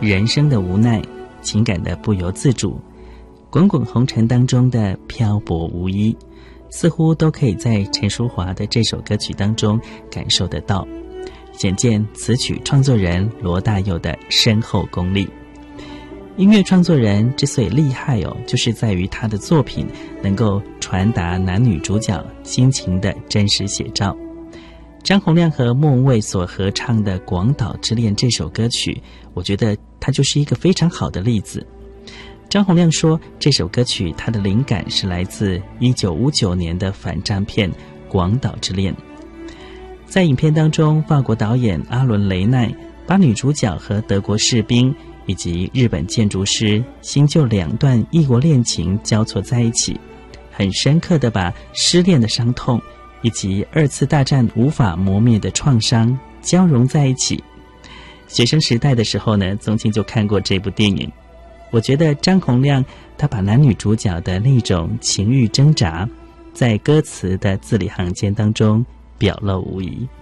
人生的无奈，情感的不由自主，滚滚红尘当中的漂泊无依，似乎都可以在陈淑桦的这首歌曲当中感受得到，显见词曲创作人罗大佑的深厚功力。音乐创作人之所以厉害就是在于他的作品能够传达男女主角心情的真实写照。张洪量和莫文蔚所合唱的《广岛之恋》这首歌曲，我觉得它就是一个非常好的例子。张洪量说，这首歌曲他的灵感是来自1959年的反战片《广岛之恋》。在影片当中，法国导演阿伦·雷奈把女主角和德国士兵以及日本建筑师新旧两段异国恋情交错在一起，很深刻地把失恋的伤痛以及2次大战无法磨灭的创伤交融在一起。学生时代的时候呢，宗庆就看过这部电影。我觉得张洪量他把男女主角的那种情欲挣扎，在歌词的字里行间当中表露无遗。